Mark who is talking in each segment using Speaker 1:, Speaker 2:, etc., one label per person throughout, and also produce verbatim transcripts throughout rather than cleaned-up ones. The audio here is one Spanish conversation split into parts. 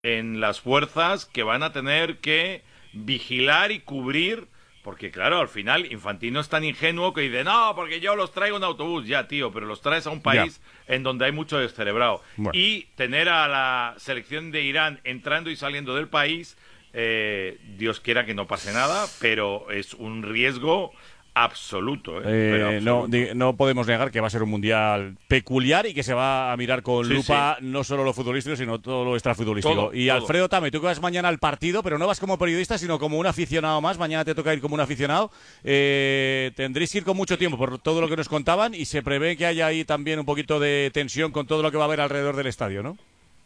Speaker 1: en las fuerzas que van a tener que vigilar y cubrir, porque claro, al final Infantino es tan ingenuo que dice, no, porque yo los traigo en autobús, ya tío, pero los traes a un país ya. en donde hay mucho descerebrado. Bueno. Y tener a la selección de Irán entrando y saliendo del país, eh, Dios quiera que no pase nada, pero es un riesgo absoluto, ¿eh?
Speaker 2: Eh,
Speaker 1: Pero absoluto.
Speaker 2: No, di, no podemos negar que va a ser un mundial peculiar y que se va a mirar con sí, lupa sí. no solo lo futbolístico, sino todo lo extrafutbolístico. Todo, y todo. Alfredo Tame, tú que vas mañana al partido, pero no vas como periodista, sino como un aficionado más. Mañana te toca ir como un aficionado. Eh, tendréis que ir con mucho tiempo por todo lo que nos contaban y se prevé que haya ahí también un poquito de tensión con todo lo que va a haber alrededor del estadio, ¿no?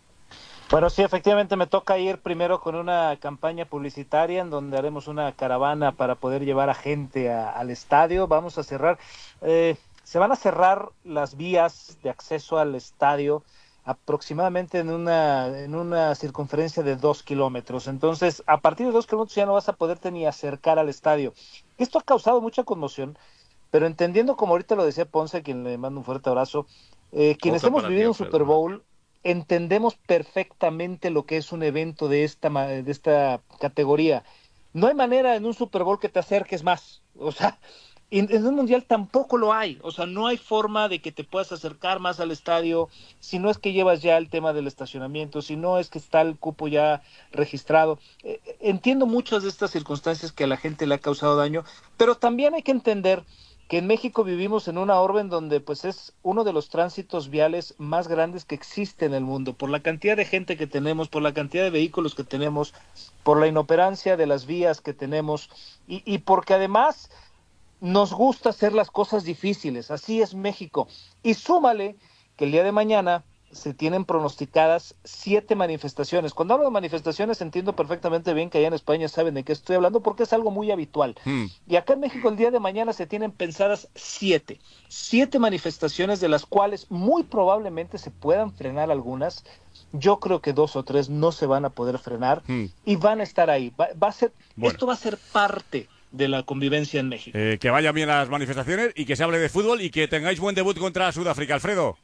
Speaker 3: Bueno, sí, efectivamente me toca ir primero con una campaña publicitaria en donde haremos una caravana para poder llevar a gente a, al estadio. Vamos a cerrar, eh, se van a cerrar las vías de acceso al estadio aproximadamente en una, en una circunferencia de dos kilómetros. Entonces, a partir de dos kilómetros ya no vas a poderte ni acercar al estadio. Esto ha causado mucha conmoción, pero entendiendo, como ahorita lo decía Ponce, a quien le mando un fuerte abrazo, eh, quienes Otra hemos vivido un Super Bowl, entendemos perfectamente lo que es un evento de esta, de esta categoría. No hay manera en un Super Bowl que te acerques más. O sea, en, en un mundial tampoco lo hay. O sea, no hay forma de que te puedas acercar más al estadio si no es que llevas ya el tema del estacionamiento, si no es que está el cupo ya registrado. Eh, entiendo muchas de estas circunstancias que a la gente le ha causado daño, pero también hay que entender que en México vivimos en una orbe en donde pues es uno de los tránsitos viales más grandes que existe en el mundo, por la cantidad de gente que tenemos, por la cantidad de vehículos que tenemos, por la inoperancia de las vías que tenemos, y, y porque además nos gusta hacer las cosas difíciles, así es México. Y súmale que el día de mañana se tienen pronosticadas siete manifestaciones. Cuando hablo de manifestaciones entiendo perfectamente bien que allá en España saben de qué estoy hablando porque es algo muy habitual. Hmm. Y acá en México el día de mañana se tienen pensadas siete. Siete manifestaciones de las cuales muy probablemente se puedan frenar algunas. Yo creo que dos o tres no se van a poder frenar hmm. y van a estar ahí. Va, va a ser, bueno. Esto va a ser parte de la convivencia en México.
Speaker 2: Eh, que vayan bien las manifestaciones y que se hable de fútbol y que tengáis buen debut contra Sudáfrica, Alfredo.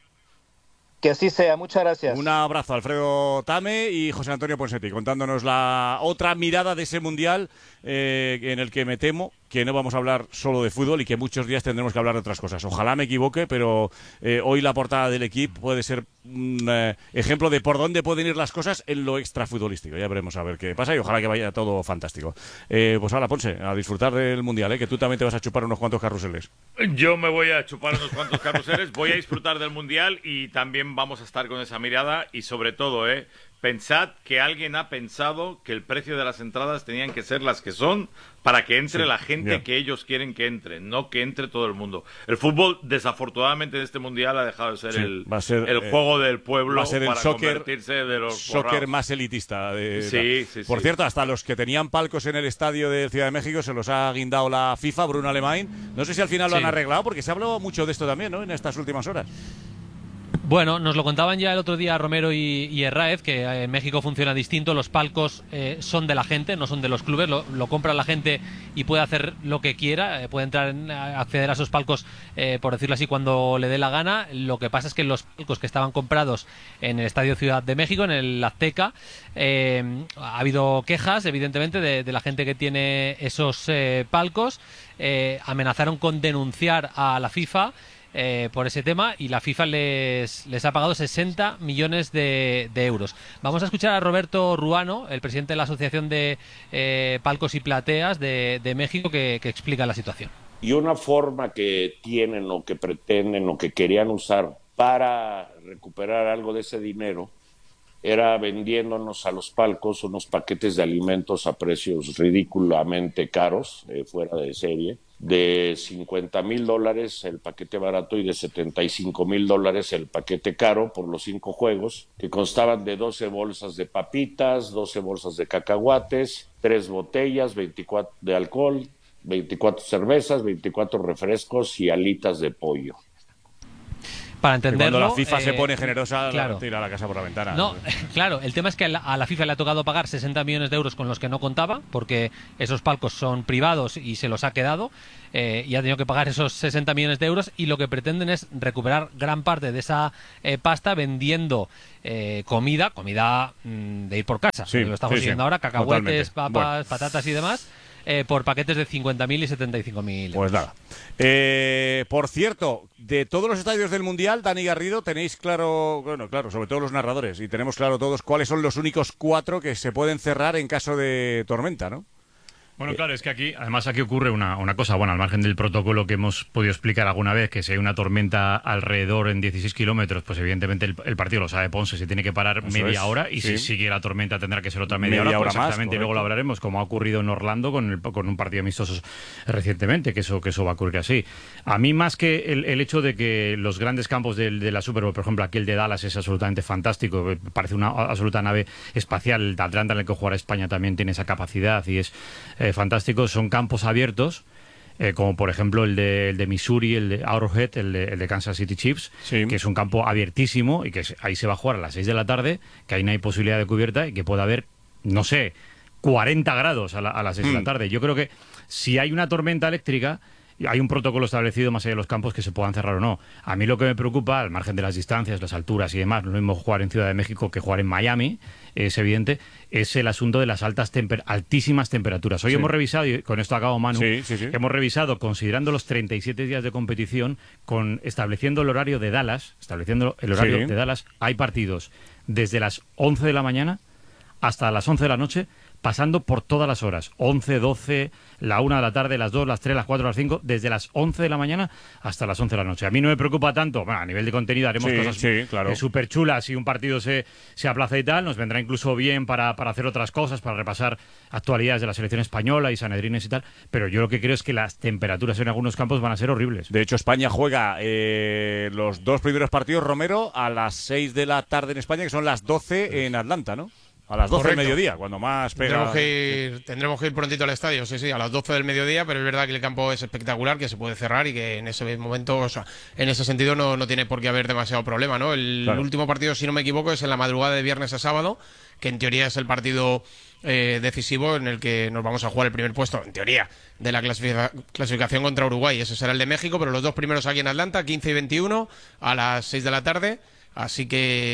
Speaker 3: Que así sea, muchas gracias.
Speaker 2: Un abrazo, Alfredo Tame y José Antonio Ponseti, contándonos la otra mirada de ese mundial eh, en el que me temo que no vamos a hablar solo de fútbol y que muchos días tendremos que hablar de otras cosas. Ojalá me equivoque, pero eh, hoy la portada del equipo puede ser un eh, ejemplo de por dónde pueden ir las cosas en lo extrafutbolístico. Ya veremos a ver qué pasa y ojalá que vaya todo fantástico. Eh, pues ahora, Ponce, a disfrutar del mundial, ¿eh? Que tú también te vas a chupar unos cuantos carruseles.
Speaker 1: Yo me voy a chupar unos cuantos carruseles, voy a disfrutar del mundial y también vamos a estar con esa mirada y sobre todo, eh, pensad que alguien ha pensado que el precio de las entradas tenían que ser las que son para que entre sí, la gente yeah. que ellos quieren que entre, no que entre todo el mundo. El fútbol, desafortunadamente, en este mundial ha dejado de ser, sí, el, va a ser el eh, juego del pueblo
Speaker 2: va a ser
Speaker 1: para
Speaker 2: el soccer,
Speaker 1: convertirse de los
Speaker 2: soccer
Speaker 1: borrados.
Speaker 2: Más elitista. De,
Speaker 1: sí, sí,
Speaker 2: Por
Speaker 1: sí.
Speaker 2: cierto, hasta los que tenían palcos en el estadio de Ciudad de México se los ha guindado la FIFA, Bruno Alemán. No sé si al final sí. lo han arreglado, porque se ha hablado mucho de esto también, ¿no? En estas últimas horas.
Speaker 4: Bueno, nos lo contaban ya el otro día Romero y, y Herráez, que en México funciona distinto, los palcos eh, son de la gente, no son de los clubes, lo, lo compra la gente y puede hacer lo que quiera, eh, puede entrar en, acceder a esos palcos, eh, por decirlo así, cuando le dé la gana. Lo que pasa es que los palcos que estaban comprados en el Estadio Ciudad de México, en el Azteca, eh, ha habido quejas, evidentemente, de, de la gente que tiene esos eh, palcos, eh, amenazaron con denunciar a la FIFA Eh, por ese tema y la FIFA les, les ha pagado sesenta millones de, de euros. Vamos a escuchar a Roberto Ruano, el presidente de la Asociación de eh, Palcos y Plateas de, de México, que, que explica la situación.
Speaker 5: Y una forma que tienen o que pretenden o que querían usar para recuperar algo de ese dinero era vendiéndonos a los palcos unos paquetes de alimentos a precios ridículamente caros, eh, fuera de serie, de cincuenta mil dólares el paquete barato y de setenta y cinco mil dólares el paquete caro por los cinco juegos, que constaban de doce bolsas de papitas, doce bolsas de cacahuates, tres botellas, veinticuatro de alcohol, veinticuatro cervezas, veinticuatro refrescos y alitas de pollo.
Speaker 4: Para entenderlo,
Speaker 2: cuando la FIFA
Speaker 4: eh,
Speaker 2: se pone generosa,
Speaker 4: claro.
Speaker 2: tira la casa por la ventana.
Speaker 4: No, claro, el tema es que a la, a la FIFA le ha tocado pagar sesenta millones de euros con los que no contaba, porque esos palcos son privados y se los ha quedado, eh, y ha tenido que pagar esos sesenta millones de euros, y lo que pretenden es recuperar gran parte de esa eh, pasta vendiendo eh, comida, comida mmm, de ir por casa,
Speaker 2: sí,
Speaker 4: lo estamos
Speaker 2: sí,
Speaker 4: viendo
Speaker 2: sí,
Speaker 4: ahora, cacahuetes,
Speaker 2: totalmente.
Speaker 4: papas,
Speaker 2: Bueno.
Speaker 4: patatas y demás. Eh, por paquetes de cincuenta mil y setenta y cinco mil.
Speaker 2: Pues nada. Eh, por cierto, de todos los estadios del Mundial, Dani Garrido, tenéis claro, bueno, claro, sobre todo los narradores, y tenemos claro todos cuáles son los únicos cuatro que se pueden cerrar en caso de tormenta, ¿no?
Speaker 6: Bueno, claro, es que aquí, además aquí ocurre una, una cosa, bueno, al margen del protocolo que hemos podido explicar alguna vez, que si hay una tormenta alrededor en dieciséis kilómetros, pues evidentemente el, el partido lo sabe Ponce, se tiene que parar
Speaker 2: Eso
Speaker 6: media
Speaker 2: es,
Speaker 6: hora, y
Speaker 2: sí.
Speaker 6: si sigue la tormenta tendrá que ser otra media,
Speaker 2: Media
Speaker 6: hora, pues
Speaker 2: hora más,
Speaker 6: exactamente, y luego lo
Speaker 2: correcto.
Speaker 6: hablaremos, como ha ocurrido en Orlando con, el, con un partido amistoso recientemente, que eso, que eso va a ocurrir así. A mí, más que el, el hecho de que los grandes campos de, de la Super Bowl, por ejemplo, aquí el de Dallas es absolutamente fantástico, parece una absoluta nave espacial, el de Atlanta en el que jugará España también tiene esa capacidad y es eh, fantástico, son campos abiertos, eh, como por ejemplo el de, el de Missouri, el de Arrowhead, el de, el de Kansas City Chiefs,
Speaker 2: Sí.
Speaker 6: que es un campo abiertísimo y que se- ahí se va a jugar a las seis de la tarde, que ahí no hay posibilidad de cubierta y que puede haber, no sé, cuarenta grados a, la- a las seis de la tarde. Yo creo que si hay una tormenta eléctrica, hay un protocolo establecido más allá de los campos que se puedan cerrar o no. A mí lo que me preocupa, al margen de las distancias, las alturas y demás, lo mismo jugar en Ciudad de México que jugar en Miami, es evidente, es el asunto de las altas temper altísimas temperaturas. Hoy
Speaker 2: Sí.
Speaker 6: hemos revisado, y con esto acabo, Manu,
Speaker 2: Sí, sí, sí.
Speaker 6: hemos revisado, considerando los treinta y siete días de competición, con estableciendo el horario de Dallas, estableciendo el horario
Speaker 2: Sí.
Speaker 6: de Dallas, hay partidos desde las once de la mañana hasta las once de la noche, pasando por todas las horas, once, doce, la una de la tarde, las dos, las tres, las cuatro, las cinco, desde las once de la mañana hasta las once de la noche. A mí no me preocupa tanto, bueno, a nivel de contenido haremos
Speaker 2: Sí,
Speaker 6: cosas
Speaker 2: sí, claro.
Speaker 6: súper chulas, si un partido se, se aplaza y tal, nos vendrá incluso bien para, para hacer otras cosas, para repasar actualidades de la selección española y sanedrines y tal, pero yo lo que creo es que las temperaturas en algunos campos van a ser horribles.
Speaker 2: De hecho, España juega eh, los dos primeros partidos, Romero, a las seis de la tarde en España, que son las doce en Atlanta, ¿no? A las doce del
Speaker 7: Correcto.
Speaker 2: mediodía, cuando más pega.
Speaker 7: Tendremos que, ir, tendremos que ir prontito al estadio, sí, sí, a las doce del mediodía, pero es verdad que el campo es espectacular, que se puede cerrar y que en ese momento, o sea, en ese sentido no, no tiene por qué haber demasiado problema, ¿no? El
Speaker 2: Claro.
Speaker 7: último partido, si no me equivoco, es en la madrugada de viernes a sábado, que en teoría es el partido eh, decisivo en el que nos vamos a jugar el primer puesto, en teoría, de la clasifica- clasificación contra Uruguay. Ese será el de México, pero los dos primeros aquí en Atlanta, quince y veintiuno, a las seis de la tarde. Así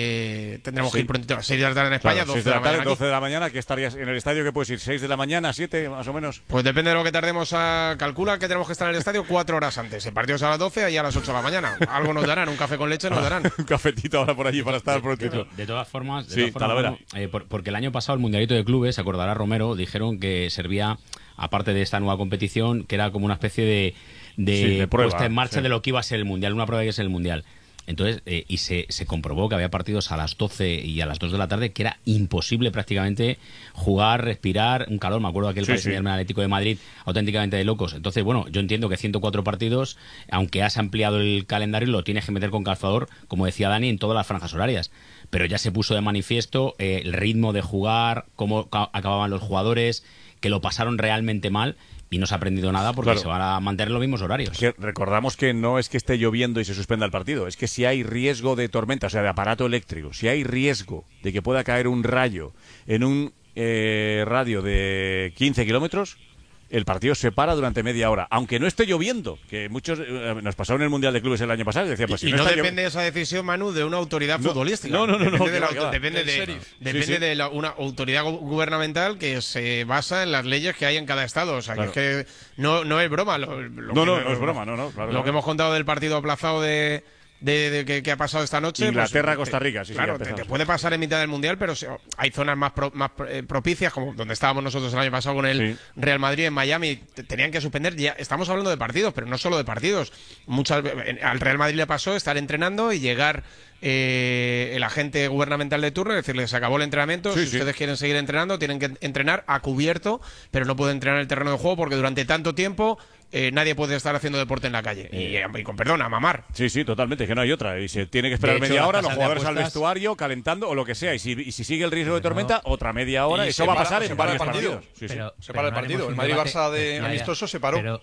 Speaker 7: que tendremos
Speaker 2: Sí.
Speaker 7: que ir prontito a las seis de la tarde en España,
Speaker 2: Claro,
Speaker 7: doce
Speaker 2: seis de la tarde,
Speaker 7: mañana aquí.
Speaker 2: doce de la mañana, que estarías en el estadio, que puedes ir seis de la mañana, siete más o menos.
Speaker 7: Pues depende de lo que tardemos a... Calcula que tenemos que estar en el estadio cuatro horas antes. El partido es a las doce, allá a las ocho de la mañana. Algo nos darán, un café con leche nos darán.
Speaker 2: Un cafetito ahora por allí para estar prontito.
Speaker 8: De todas formas, de
Speaker 2: Sí,
Speaker 8: todas formas,
Speaker 2: Talavera.
Speaker 8: Manu, eh, por- porque el año pasado el Mundialito de Clubes, se acordará Romero, dijeron que servía, aparte de esta nueva competición, que era como una especie de, de,
Speaker 2: Sí, de prueba,
Speaker 8: puesta en marcha
Speaker 2: sí.
Speaker 8: de lo que iba a ser el Mundial, una prueba que es el Mundial. Entonces, eh, y se, se comprobó que había partidos a las doce y a las dos de la tarde que era imposible prácticamente jugar, respirar, un calor. Me acuerdo de aquel
Speaker 2: Sí,
Speaker 8: Paris
Speaker 2: sí.
Speaker 8: Saint-Germain Atlético de Madrid, auténticamente de locos. Entonces, bueno, yo entiendo que ciento cuatro partidos, aunque has ampliado el calendario, lo tienes que meter con calzador, como decía Dani, en todas las franjas horarias. Pero ya se puso de manifiesto eh, el ritmo de jugar, cómo ca- acababan los jugadores, que lo pasaron realmente mal. Y no se ha aprendido nada porque
Speaker 2: Claro.
Speaker 8: se van a mantener los mismos horarios.
Speaker 2: Es que recordamos que no es que esté lloviendo y se suspenda el partido, es que si hay riesgo de tormenta, o sea, de aparato eléctrico, si hay riesgo de que pueda caer un rayo en un eh, radio de quince kilómetros, el partido se para durante media hora, aunque no esté lloviendo, que muchos eh, nos pasó en el Mundial de Clubes el año pasado, y decía, pues si
Speaker 7: y
Speaker 2: no,
Speaker 7: no
Speaker 2: está
Speaker 7: depende
Speaker 2: llovi-
Speaker 7: esa decisión, Manu, de una autoridad
Speaker 2: No,
Speaker 7: futbolística.
Speaker 2: no, no, no,
Speaker 7: Depende
Speaker 2: no,
Speaker 7: de,
Speaker 2: que
Speaker 7: la
Speaker 2: va, que
Speaker 7: auto-
Speaker 2: va.
Speaker 7: depende
Speaker 9: Del
Speaker 7: de,
Speaker 9: sheriff.
Speaker 7: depende
Speaker 2: Sí, sí.
Speaker 7: de la- una autoridad gu- gubernamental que se basa en las leyes que hay en cada estado. O sea,
Speaker 2: Claro.
Speaker 7: que es que no, no es broma. Lo, lo
Speaker 2: No,
Speaker 7: que-
Speaker 2: no, no es broma, no, no, claro,
Speaker 7: Lo
Speaker 2: claro.
Speaker 7: que hemos contado del partido aplazado de... De, de- que, que ha pasado esta noche.
Speaker 2: Inglaterra,
Speaker 7: pues,
Speaker 2: Costa
Speaker 7: te-
Speaker 2: Rica, sí, sí, ya
Speaker 7: claro, te,
Speaker 2: empezamos.
Speaker 7: te puede pasar en mitad del mundial, pero se- hay zonas más, pro- más eh, propicias, como donde estábamos nosotros el año pasado con el
Speaker 2: Sí.
Speaker 7: Real Madrid en Miami. te- Tenían que suspender. Ya estamos hablando de partidos, pero no solo de partidos. Muchas ve- en- al Real Madrid le pasó estar entrenando y llegar eh, el agente gubernamental de turno y decirle se acabó el entrenamiento.
Speaker 2: Sí,
Speaker 7: si
Speaker 2: sí.
Speaker 7: ustedes quieren seguir entrenando, tienen que entrenar a cubierto, pero no pueden entrenar en el terreno de juego porque durante tanto tiempo eh, nadie puede estar haciendo deporte en la calle. Y, y con perdón, a mamar.
Speaker 2: Sí, sí, totalmente, que no hay otra. Y se tiene que esperar
Speaker 8: De hecho,
Speaker 2: media
Speaker 8: las
Speaker 2: hora, los
Speaker 8: casas de
Speaker 2: jugadores al
Speaker 8: apuestas-
Speaker 2: vestuario, calentando o lo que sea. Y si, y si sigue el riesgo de tormenta, otra media hora.
Speaker 9: Y
Speaker 2: Eso
Speaker 9: se
Speaker 2: va a
Speaker 9: para-
Speaker 2: pasar
Speaker 9: se
Speaker 2: en
Speaker 9: para
Speaker 2: varios
Speaker 9: el partido.
Speaker 2: partidos. Sí, sí.
Speaker 4: Pero-
Speaker 9: Se para el
Speaker 4: pero no
Speaker 9: partido.
Speaker 4: haremos
Speaker 9: El
Speaker 4: un
Speaker 9: Madrid-Barça
Speaker 4: debate-
Speaker 9: de
Speaker 4: Ya, ya.
Speaker 9: amistoso se paró.
Speaker 4: Pero,
Speaker 2: Sí.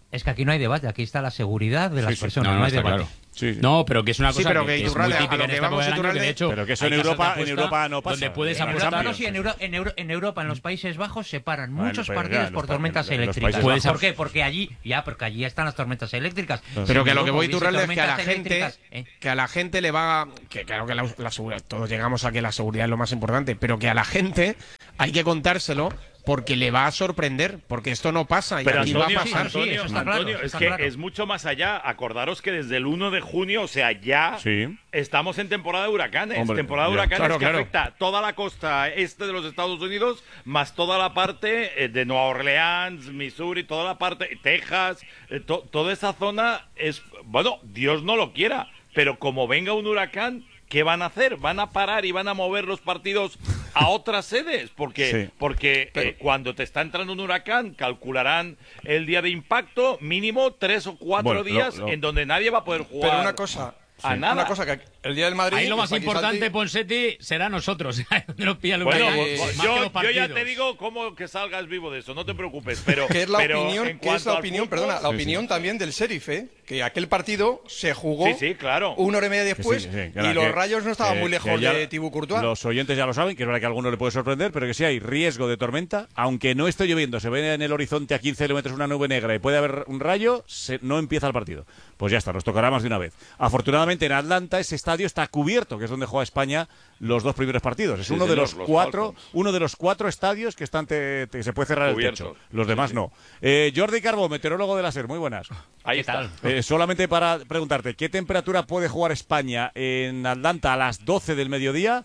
Speaker 9: Es que aquí no hay debate, aquí está la seguridad de las
Speaker 2: Sí, sí.
Speaker 9: personas,
Speaker 8: No,
Speaker 9: no,
Speaker 8: no,
Speaker 9: hay
Speaker 8: está
Speaker 9: debate.
Speaker 8: claro.
Speaker 2: Sí, sí.
Speaker 8: No, pero que es una
Speaker 7: Sí,
Speaker 8: cosa
Speaker 7: pero
Speaker 8: que,
Speaker 7: que
Speaker 8: que es
Speaker 7: Iturralde,
Speaker 8: muy
Speaker 7: a
Speaker 8: típica
Speaker 7: lo
Speaker 8: en
Speaker 7: que
Speaker 8: esta
Speaker 7: vamos,
Speaker 8: época del año, que
Speaker 7: Iturralde,
Speaker 8: de hecho
Speaker 2: pero que eso
Speaker 8: hay
Speaker 2: en
Speaker 8: casas de
Speaker 2: Europa- en
Speaker 8: apuesta
Speaker 2: Europa no pasa.
Speaker 8: donde puedes
Speaker 2: En
Speaker 8: apostar.
Speaker 2: Europa
Speaker 9: No, sí, en, Euro- en, Euro- en Europa, en los Países Bajos, se paran
Speaker 2: Bueno,
Speaker 9: muchos
Speaker 2: pero
Speaker 9: partidos
Speaker 2: ya,
Speaker 9: por
Speaker 2: los
Speaker 9: tormentas
Speaker 2: pa- en los
Speaker 9: eléctricas.
Speaker 2: Países
Speaker 9: ¿Por
Speaker 8: Bajos.
Speaker 9: qué? Porque allí, ya, porque allí están las tormentas eléctricas.
Speaker 7: Pero que a lo que
Speaker 9: Europa
Speaker 7: voy,
Speaker 9: hubiese
Speaker 7: Iturralde, es que a la
Speaker 9: tormentas
Speaker 7: gente,
Speaker 9: eléctricas, ¿eh?
Speaker 7: que a la gente le va, que claro que la, la seguridad, todos llegamos a que la seguridad es lo más importante, pero que a la gente hay que contárselo porque le va a sorprender, porque esto no pasa y
Speaker 1: Pero
Speaker 7: aquí
Speaker 1: Antonio,
Speaker 7: va a pasar.
Speaker 9: sí,
Speaker 1: Antonio,
Speaker 9: eso está claro,
Speaker 1: Antonio,
Speaker 9: eso
Speaker 1: es
Speaker 9: está
Speaker 1: que
Speaker 9: claro.
Speaker 1: es mucho más allá. Acordaros que desde el uno de junio, o sea, ya
Speaker 2: Sí.
Speaker 1: estamos en temporada de huracanes.
Speaker 2: Hombre,
Speaker 1: temporada de
Speaker 2: ya.
Speaker 1: huracanes
Speaker 7: Claro,
Speaker 1: que
Speaker 7: claro.
Speaker 1: afecta toda la costa este de los Estados Unidos, más toda la parte eh, de Nueva Orleans, Missouri, toda la parte, Texas, eh, to- toda esa zona es, bueno, Dios no lo quiera, pero como venga un huracán, ¿qué van a hacer? ¿Van a parar y van a mover los partidos a otras sedes? Porque,
Speaker 2: Sí.
Speaker 1: porque eh, cuando te está entrando un huracán, calcularán el día de impacto, mínimo tres o cuatro
Speaker 2: Bueno, lo-
Speaker 1: días
Speaker 2: lo-
Speaker 1: en donde nadie va a poder jugar.
Speaker 10: Pero una cosa,
Speaker 1: a nada.
Speaker 10: una cosa que el día del Madrid.
Speaker 8: Ahí lo más
Speaker 10: está aquí
Speaker 8: importante,
Speaker 10: Santi.
Speaker 8: Ponseti, será nosotros. Donde nos pilla el
Speaker 1: Bueno,
Speaker 8: huracán,
Speaker 1: pues,
Speaker 8: más que
Speaker 1: yo,
Speaker 8: los
Speaker 1: yo ya
Speaker 8: partidos.
Speaker 1: te digo cómo que salgas vivo de eso, no te preocupes, pero...
Speaker 10: Que es la
Speaker 1: pero
Speaker 10: opinión,
Speaker 1: en
Speaker 10: que es
Speaker 1: cuanto
Speaker 10: la
Speaker 1: al
Speaker 10: opinión,
Speaker 1: fútbol-
Speaker 10: perdona, la
Speaker 2: Sí,
Speaker 10: opinión
Speaker 2: sí.
Speaker 10: también del sheriff, ¿eh? Que aquel partido se jugó
Speaker 1: Sí, sí, claro.
Speaker 10: una hora y media después
Speaker 2: Que sí, sí, que
Speaker 10: y
Speaker 2: era
Speaker 10: los
Speaker 2: que-
Speaker 10: rayos no estaban
Speaker 2: que-
Speaker 10: muy
Speaker 2: que
Speaker 10: lejos
Speaker 2: ya
Speaker 10: de Thibaut Courtois.
Speaker 2: Los oyentes ya lo saben, que es verdad que a alguno le puede sorprender, pero que si hay riesgo de tormenta, aunque no esté lloviendo, se ve en el horizonte a quince kilómetros una nube negra y puede haber un rayo, se- no empieza el partido. Pues ya está, nos tocará más de una vez. Afortunadamente en Atlanta ese estadio está cubierto, que es donde juega España los dos primeros partidos. Es
Speaker 1: Sí,
Speaker 2: uno de
Speaker 1: señor,
Speaker 2: los
Speaker 1: los
Speaker 2: cuatro,
Speaker 1: Falcons.
Speaker 2: uno de los cuatro estadios que están te- te- se puede cerrar
Speaker 1: Cubiertos.
Speaker 2: el techo. Los demás no. Eh, Jordi Carbó, meteorólogo de la SER, muy buenas.
Speaker 1: Ahí
Speaker 8: ¿Qué
Speaker 1: está.
Speaker 8: tal?
Speaker 2: Eh, solamente para preguntarte, ¿qué temperatura puede jugar España en Atlanta a las doce del mediodía?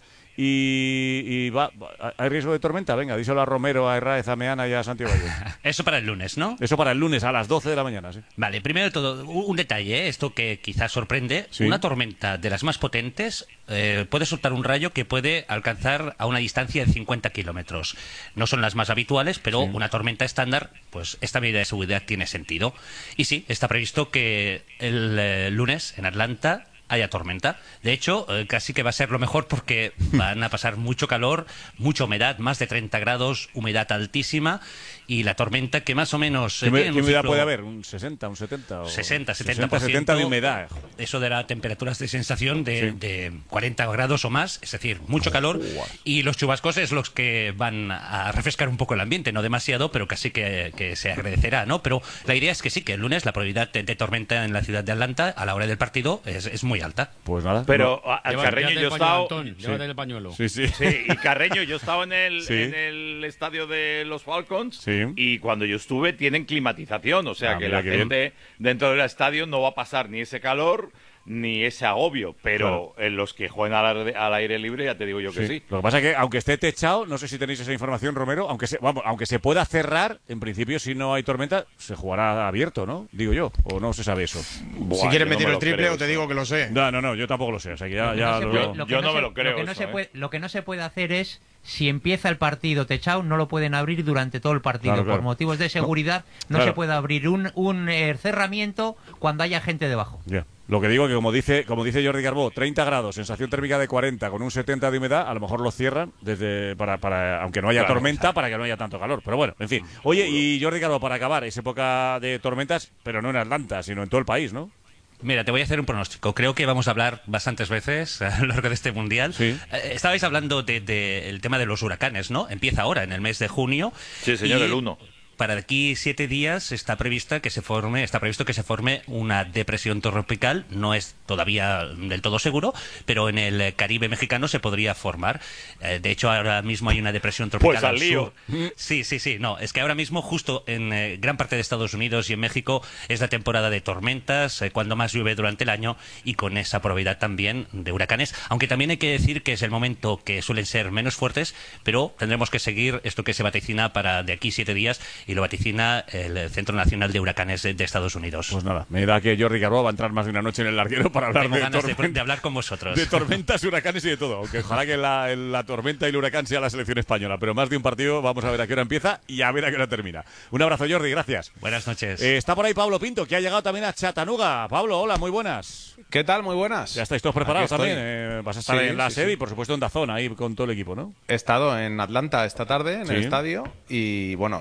Speaker 2: Y, y va, va- ¿hay riesgo de tormenta? Venga, díselo a Romero, a Herráez, a Meana y a Santiago Valle.
Speaker 11: Eso para el lunes, ¿no?
Speaker 2: Eso para el lunes a las doce de la mañana, sí.
Speaker 11: Vale, primero de todo, un un detalle, ¿eh? Esto que quizás sorprende.
Speaker 2: Sí.
Speaker 11: Una tormenta de las más potentes eh, puede soltar un rayo que puede alcanzar a una distancia de cincuenta kilómetros. No son las más habituales, pero una tormenta estándar, pues esta medida de seguridad tiene sentido. Y sí, está previsto que el eh, lunes en Atlanta haya tormenta. De hecho, eh, casi que va a ser lo mejor porque van a pasar mucho calor, mucha humedad, más de treinta grados, humedad altísima y la tormenta que más o menos... eh,
Speaker 2: ¿Qué, me-
Speaker 11: tiene
Speaker 2: qué
Speaker 11: un
Speaker 2: humedad
Speaker 11: ciclo-
Speaker 2: puede haber? ¿Un sesenta, un setenta? O...
Speaker 11: sesenta, setenta por ciento.
Speaker 2: setenta de humedad.
Speaker 11: Eso dará temperaturas de sensación de,
Speaker 2: Sí.
Speaker 11: de cuarenta grados o más, es decir, mucho calor. Y los chubascos es los que van a refrescar un poco el ambiente, no demasiado, pero casi que, que se agradecerá, ¿no? Pero la idea es que sí, que el lunes la probabilidad de, de tormenta en la ciudad de Atlanta a la hora del partido es, es muy alta.
Speaker 2: Pues nada.
Speaker 1: Pero
Speaker 2: no.
Speaker 1: a- al
Speaker 8: Lleva-
Speaker 1: Carreño
Speaker 8: llévate
Speaker 1: yo he
Speaker 8: el pañuelo,
Speaker 1: estado...
Speaker 8: Antón, llévate el pañuelo.
Speaker 2: Sí, sí.
Speaker 1: Sí, y Carreño, yo estaba en el,
Speaker 2: Sí.
Speaker 1: en el estadio de los Falcons
Speaker 2: Sí.
Speaker 1: y cuando yo estuve tienen climatización, o sea
Speaker 2: Ah,
Speaker 1: que
Speaker 2: mira
Speaker 1: la
Speaker 2: qué
Speaker 1: gente dentro del estadio no va a pasar ni ese calor ni ese agobio, pero en los que juegan al, aire- al aire libre ya te digo yo que sí.
Speaker 2: Lo que pasa es que, aunque esté techado, no sé si tenéis esa información, Romero, aunque se, vamos, aunque se pueda cerrar, en principio, si no hay tormenta, se jugará abierto, ¿no? Digo yo, o no se sabe eso.
Speaker 1: Buah,
Speaker 7: Si quieres
Speaker 1: yo no
Speaker 7: meter
Speaker 1: me
Speaker 7: el
Speaker 1: lo
Speaker 7: triple
Speaker 1: creo
Speaker 7: o te
Speaker 1: eso.
Speaker 7: digo que lo sé.
Speaker 2: No, no, no, yo tampoco lo sé, o sea que ya,
Speaker 9: Lo que
Speaker 2: ya
Speaker 9: no se
Speaker 2: lo-
Speaker 9: puede- lo que
Speaker 1: yo
Speaker 9: no
Speaker 1: no me
Speaker 9: se-
Speaker 1: lo creo
Speaker 9: Lo que no,
Speaker 1: eso,
Speaker 9: se
Speaker 1: ¿eh?
Speaker 9: puede, lo que no se puede hacer es, si empieza el partido techado, no lo pueden abrir durante todo el partido.
Speaker 2: Claro, claro.
Speaker 9: Por motivos de seguridad, no,
Speaker 2: claro.
Speaker 9: se puede abrir un, un eh, cerramiento cuando haya gente debajo.
Speaker 2: Ya. Lo que digo que como dice como dice Jordi Carbó, treinta grados, sensación térmica de cuarenta con un setenta de humedad, a lo mejor lo cierran desde para, para aunque no haya
Speaker 1: Claro,
Speaker 2: tormenta, para que no haya tanto calor. Pero bueno, en fin. Oye, y Jordi Carbó, para acabar, es época de tormentas, pero no en Atlanta, sino en todo el país, ¿no?
Speaker 11: Mira, te voy a hacer un pronóstico. Creo que vamos a hablar bastantes veces a lo largo de este mundial.
Speaker 2: Sí.
Speaker 11: Eh, estabais hablando del de, el tema de los huracanes, ¿no? Empieza ahora, en el mes de junio.
Speaker 1: Sí, señor,
Speaker 11: y
Speaker 1: el uno.
Speaker 11: Para aquí siete días está prevista que se forme, está previsto que se forme una depresión tropical. No es todavía del todo seguro, pero en el Caribe mexicano se podría formar. Eh, de hecho, ahora mismo hay una depresión tropical
Speaker 1: Pues al lío.
Speaker 11: sur. Sí, sí, sí. No, es que ahora mismo, justo en eh, gran parte de Estados Unidos y en México, es la temporada de tormentas, eh, cuando más llueve durante el año, y con esa probabilidad también de huracanes. Aunque también hay que decir que es el momento que suelen ser menos fuertes, pero tendremos que seguir esto que se vaticina para de aquí siete días, y lo vaticina el Centro Nacional de Huracanes de, de Estados Unidos.
Speaker 2: Pues nada, me da que Jordi Carbó va a entrar más de una noche en el larguero para hablar
Speaker 11: Tengo
Speaker 2: de,
Speaker 11: ganas de,
Speaker 2: tormenta-
Speaker 11: de hablar con vosotros.
Speaker 2: de tormentas, huracanes y de todo. Aunque ojalá que la, la tormenta y el huracán sea la selección española, pero más de un partido, vamos a ver a qué hora empieza y a ver a qué hora termina. Un abrazo, Jordi, gracias.
Speaker 11: Buenas noches.
Speaker 2: Eh, está por ahí Pablo Pinto, que ha llegado también a Chattanooga. Pablo, hola, muy buenas.
Speaker 10: ¿Qué tal? Muy buenas.
Speaker 2: Ya estáis todos preparados
Speaker 10: Aquí estoy.
Speaker 2: también. eh, vas a estar
Speaker 10: Sí,
Speaker 2: en la
Speaker 10: sí,
Speaker 2: sede
Speaker 10: sí.
Speaker 2: y, por supuesto, en Dazón, ahí con todo el equipo, ¿no?
Speaker 10: He estado en Atlanta esta tarde, en
Speaker 2: Sí.
Speaker 10: el estadio, y bueno, está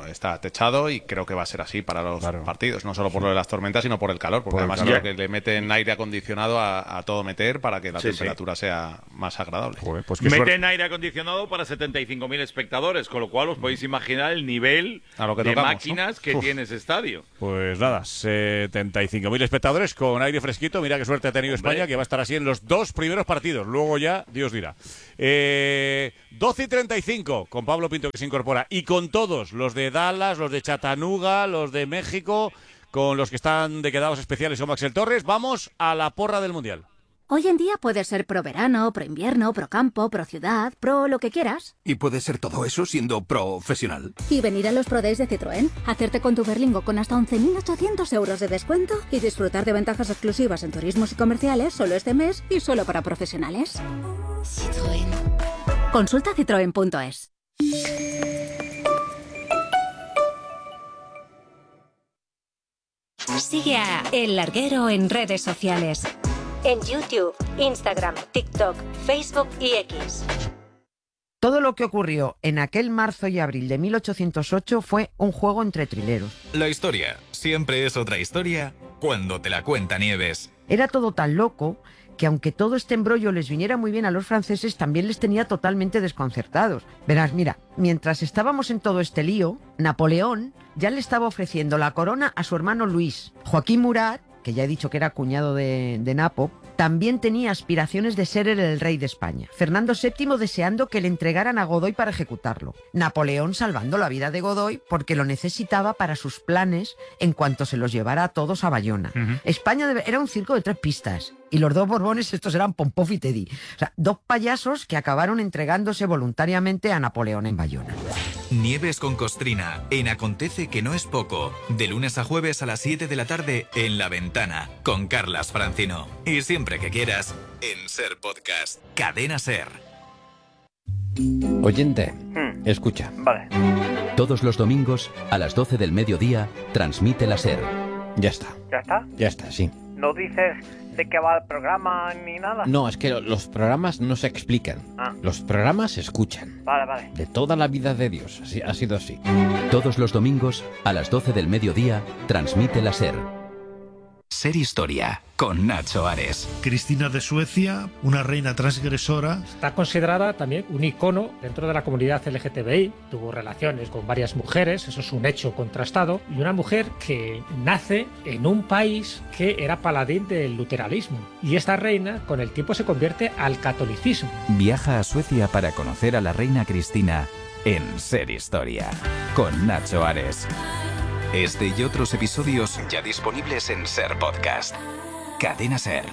Speaker 12: techado y creo que va a ser así para los claro. partidos, no solo por lo de las tormentas, sino por el calor, porque
Speaker 1: por
Speaker 12: además
Speaker 1: creo
Speaker 12: que le meten aire acondicionado a, a todo meter para que la sí, temperatura sí. sea más agradable.
Speaker 1: Joder, pues meten suerte. aire acondicionado para setenta y cinco mil espectadores, con lo cual os podéis imaginar el nivel a lo que de tocamos, máquinas ¿no? que Uf. tiene ese estadio.
Speaker 2: Pues nada, setenta y cinco mil espectadores con aire fresquito, mira qué suerte ha tenido Hombre. España, que va a estar así en los dos primeros partidos, luego ya Dios dirá. Eh, doce y treinta y cinco con Pablo Pinto que se incorpora y con todos, los de Dallas, los de Chattanooga, los de México, con los que están de quedados especiales como Axel Torres, vamos a la porra del Mundial.
Speaker 13: Hoy en día puedes ser pro verano, pro invierno, pro campo, pro ciudad, pro lo que quieras.
Speaker 14: Y puedes ser todo eso siendo profesional.
Speaker 13: Y venir a los Pro Days de Citroën, hacerte con tu Berlingo con hasta once mil ochocientos euros de descuento y disfrutar de ventajas exclusivas en turismos y comerciales solo este mes y solo para profesionales. Citroën. Consulta citroen punto es.
Speaker 15: Sigue a El Larguero en redes sociales. En YouTube, Instagram, TikTok, Facebook y X.
Speaker 16: Todo lo que ocurrió en aquel marzo y abril de mil ochocientos ocho fue un juego entre trileros.
Speaker 17: La historia siempre es otra historia cuando te la cuenta Nieves.
Speaker 16: Era todo tan loco que aunque todo este embrollo les viniera muy bien a los franceses, también les tenía totalmente desconcertados. Verás, mira, mientras estábamos en todo este lío, Napoleón ya le estaba ofreciendo la corona a su hermano Luis. Joaquín Murat, que ya he dicho que era cuñado de, de Napo, también tenía aspiraciones de ser el rey de España. Fernando séptimo deseando que le entregaran a Godoy para ejecutarlo. Napoleón salvando la vida de Godoy porque lo necesitaba para sus planes en cuanto se los llevara a todos a Bayona. Uh-huh. España debe, era un circo de tres pistas. Y los dos Borbones, estos eran Pompov y Teddy. O sea, dos payasos que acabaron entregándose voluntariamente a Napoleón en Bayona.
Speaker 17: Nieves con Costrina, en Acontece que no es poco. De lunes a jueves a las siete de la tarde en La Ventana, con Carlas Francino. Y siempre que quieras, en Ser Podcast. Cadena Ser.
Speaker 18: Oyente, hmm. escucha.
Speaker 19: Vale.
Speaker 18: Todos los domingos, a las doce del mediodía, transmite la Ser. Ya está.
Speaker 19: ¿Ya está?
Speaker 18: Ya está, sí.
Speaker 19: ¿No dices de qué va el programa ni nada?
Speaker 18: No, es que los programas no se explican. Ah. Los programas se escuchan.
Speaker 19: Vale, vale.
Speaker 18: De toda la vida de Dios. Así, ha sido así.
Speaker 20: Todos los domingos, a las doce del mediodía, transmite la Ser.
Speaker 17: Ser Historia, con Nacho Ares.
Speaker 21: Cristina de Suecia, una reina transgresora.
Speaker 22: Está considerada también un icono dentro de la comunidad L G T B I. Tuvo relaciones con varias mujeres, eso es un hecho contrastado. Y una mujer que nace en un país que era paladín del luteranismo. Y esta reina, con el tiempo, se convierte al catolicismo.
Speaker 20: Viaja a Suecia para conocer a la reina Cristina en Ser Historia, con Nacho Ares.
Speaker 17: Este y otros episodios ya disponibles en Ser Podcast. Cadena Ser.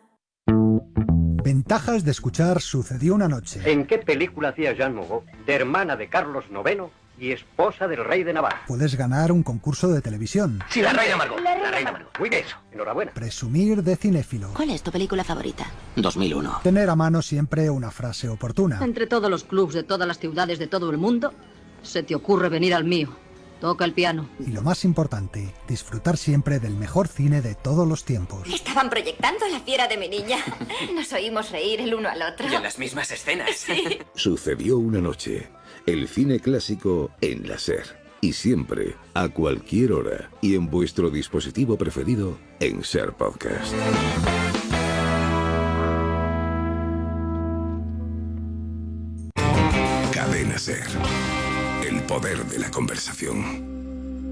Speaker 23: Ventajas de escuchar Sucedió una noche.
Speaker 24: ¿En qué película hacía Jeanne Moreau, de hermana de Carlos noveno y esposa del rey de Navarra?
Speaker 23: Puedes ganar un concurso de televisión.
Speaker 24: Sí, la reina Margot. La reina, reina Margot. Muy bien, eso. Enhorabuena.
Speaker 23: Presumir de cinéfilo.
Speaker 25: ¿Cuál es tu película favorita?
Speaker 24: dos mil uno.
Speaker 23: Tener a mano siempre una frase oportuna.
Speaker 26: Entre todos los clubs de todas las ciudades de todo el mundo, se te ocurre venir al mío. Toca el piano.
Speaker 23: Y lo más importante, disfrutar siempre del mejor cine de todos los tiempos.
Speaker 25: Estaban proyectando La fiera de mi niña. Nos oímos reír el uno al otro.
Speaker 24: Y en las mismas escenas.
Speaker 25: Sí.
Speaker 27: Sucedió una noche. El cine clásico en la Ser. Y siempre, a cualquier hora y en vuestro dispositivo preferido en Ser Podcast. Cadena Ser. El poder de la conversación.